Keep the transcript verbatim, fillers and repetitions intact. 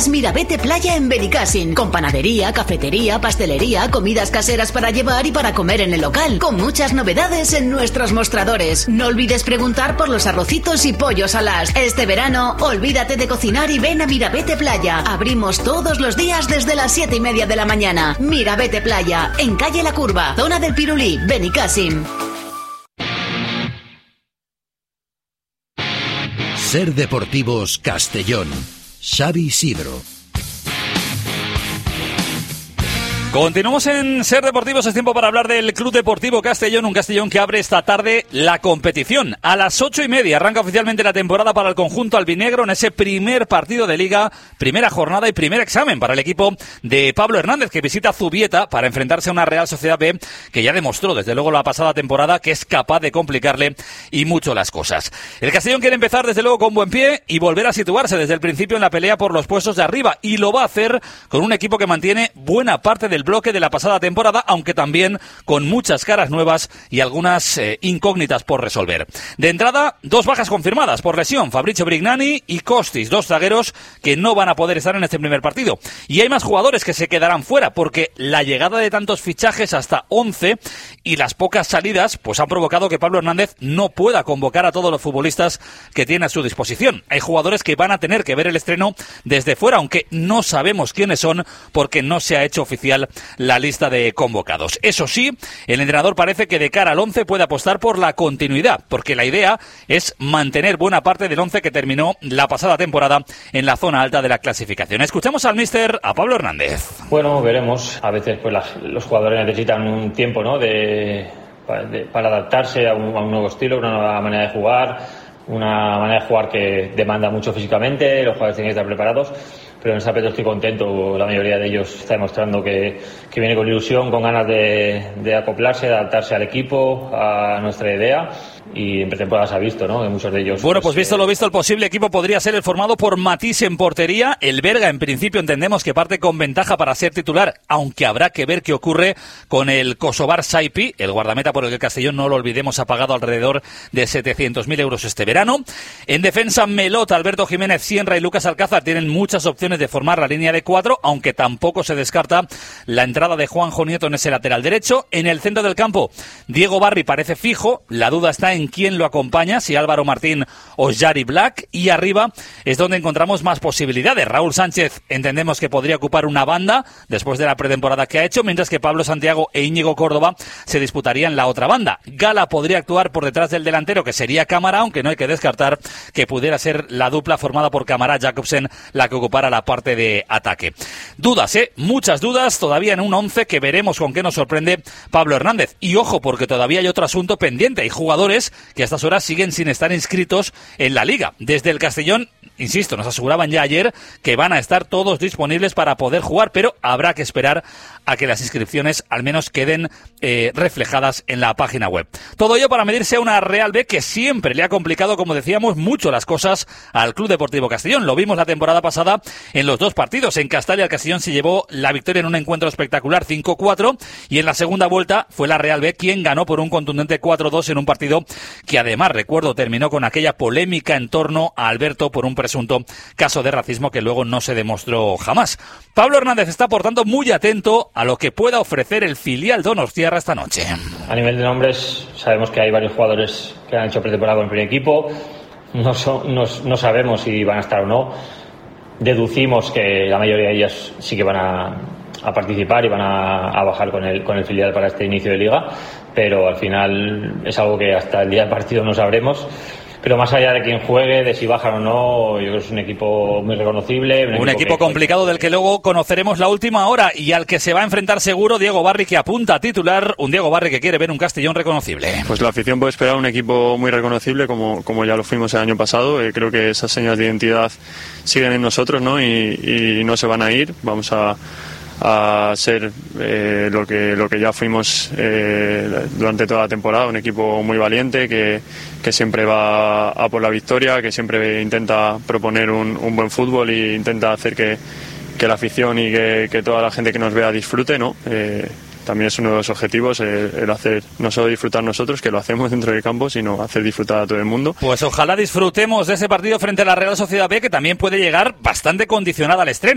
Tiendas Mirabete Playa en Benicàssim, con panadería, cafetería, pastelería, comidas caseras para llevar y para comer en el local, con muchas novedades en nuestros mostradores. No olvides preguntar por los arrocitos y pollos alas. Este verano, olvídate de cocinar y ven a Mirabete Playa. Abrimos todos los días desde las siete y media de la mañana. Mirabete Playa, en calle La Curva, zona del Pirulí, Benicàssim. Ser Deportivos Castellón. Xavi Isidro. Continuamos en Ser Deportivos, es tiempo para hablar del Club Deportivo Castellón, un Castellón que abre esta tarde la competición. A las ocho y media arranca oficialmente la temporada para el conjunto albinegro en ese primer partido de Liga, primera jornada y primer examen para el equipo de Pablo Hernández, que visita Zubieta para enfrentarse a una Real Sociedad B que ya demostró desde luego la pasada temporada que es capaz de complicarle y mucho las cosas. El Castellón quiere empezar desde luego con buen pie y volver a situarse desde el principio en la pelea por los puestos de arriba, y lo va a hacer con un equipo que mantiene buena parte del bloque de la pasada temporada, aunque también con muchas caras nuevas y algunas eh, incógnitas por resolver. De entrada, dos bajas confirmadas por lesión, Fabrizio Brignani y Costis, dos zagueros que no van a poder estar en este primer partido. Y hay más jugadores que se quedarán fuera, porque la llegada de tantos fichajes, hasta once, y las pocas salidas, pues han provocado que Pablo Hernández no pueda convocar a todos los futbolistas que tiene a su disposición. Hay jugadores que van a tener que ver el estreno desde fuera, aunque no sabemos quiénes son, porque no se ha hecho oficial la lista de convocados. Eso sí, el entrenador parece que de cara al once puede apostar por la continuidad, porque la idea es mantener buena parte del once que terminó la pasada temporada en la zona alta de la clasificación. Escuchamos al míster, a Pablo Hernández. Bueno, veremos. A veces pues las, los jugadores necesitan un tiempo, ¿no?, de, de, para adaptarse a un, a un nuevo estilo, una nueva manera de jugar, una manera de jugar que demanda mucho físicamente. Los jugadores tienen que estar preparados. Pero en ese aspecto estoy contento. La mayoría de ellos está demostrando que, que viene con ilusión, con ganas de, de acoplarse, de adaptarse al equipo, a nuestra idea. Y en pretemporada se ha visto, ¿no?, que muchos de ellos... Bueno, pues, pues visto eh... lo visto, el posible equipo podría ser el formado por Matisse en portería. El belga, en principio, entendemos que parte con ventaja para ser titular, aunque habrá que ver qué ocurre con el kosovar Saipi, el guardameta por el que el Castellón, no lo olvidemos, ha pagado alrededor de setecientos mil euros este verano. En defensa, Melot, Alberto Jiménez, Sienra y Lucas Alcázar tienen muchas opciones de formar la línea de cuatro, aunque tampoco se descarta la entrada de Juanjo Nieto en ese lateral derecho. En el centro del campo, Diego Barri parece fijo, la duda está en quién lo acompaña, si Álvaro Martín o Jari Black, y arriba es donde encontramos más posibilidades. Raúl Sánchez entendemos que podría ocupar una banda después de la pretemporada que ha hecho, mientras que Pablo Santiago e Íñigo Córdoba se disputarían la otra banda. Gala podría actuar por detrás del delantero, que sería Cámara, aunque no hay que descartar que pudiera ser la dupla formada por Cámara Jacobsen la que ocupara la parte de ataque. Dudas, ¿eh? Muchas dudas todavía en un once que veremos con qué nos sorprende Pablo Hernández. Y ojo, porque todavía hay otro asunto pendiente. Hay jugadores que a estas horas siguen sin estar inscritos en la Liga. Desde el Castellón, insisto, nos aseguraban ya ayer que van a estar todos disponibles para poder jugar, pero habrá que esperar a que las inscripciones al menos queden eh, reflejadas en la página web. Todo ello para medirse a una Real B que siempre le ha complicado, como decíamos, mucho las cosas al Club Deportivo Castellón. Lo vimos la temporada pasada en los dos partidos. En Castalia el Castellón se llevó la victoria en un encuentro espectacular, cinco cuatro, y en la segunda vuelta fue la Real B quien ganó por un contundente cuatro dos en un partido que además, recuerdo, terminó con aquella polémica en torno a Alberto por un presunto caso de racismo que luego no se demostró jamás. Pablo Hernández está, por tanto, muy atento a lo que pueda ofrecer el filial donostiarra esta noche. A nivel de nombres, sabemos que hay varios jugadores que han hecho pretemporada con el primer equipo. No, son, no, no sabemos si van a estar o no. Deducimos que la mayoría de ellas sí que van a, a participar y van a, a bajar con el, con el filial para este inicio de liga, pero al final es algo que hasta el día del partido no sabremos. Pero más allá de quién juegue, de si bajan o no, yo creo que es un equipo muy reconocible. Un, un equipo, equipo complicado del que luego conoceremos la última hora y al que se va a enfrentar seguro Diego Barri, que apunta a titular. Un Diego Barri que quiere ver un Castellón reconocible. Pues la afición puede esperar un equipo muy reconocible, como, como ya lo fuimos el año pasado. Eh, creo que esas señas de identidad siguen en nosotros, ¿no? Y, y no se van a ir. Vamos a... a ser eh, lo que lo que ya fuimos eh, durante toda la temporada, un equipo muy valiente que, que siempre va a por la victoria, que siempre intenta proponer un, un buen fútbol e intenta hacer que, que la afición y que, que toda la gente que nos vea disfrute, ¿no? Eh, también es uno de los objetivos, el, el hacer no solo disfrutar nosotros, que lo hacemos dentro del campo, sino hacer disfrutar a todo el mundo. Pues ojalá disfrutemos de ese partido frente a la Real Sociedad B, que también puede llegar bastante condicionada al estreno.